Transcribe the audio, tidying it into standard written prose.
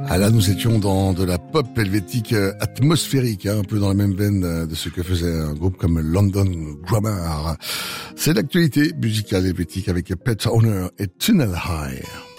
Ah là, nous étions dans de la pop helvétique atmosphérique, un peu dans la même veine de ce que faisait un groupe comme London Grammar. C'est l'actualité musicale helvétique avec Pet Owner et Tunnel High.